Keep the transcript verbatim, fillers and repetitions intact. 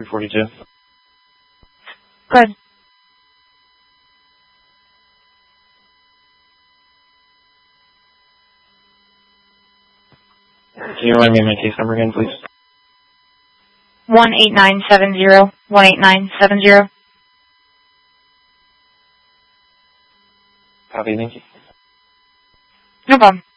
three forty-two. Good. Can you remind me of my case number again, please? One eight nine seven zero. One eight nine seven zero. Copy, thank you. No problem.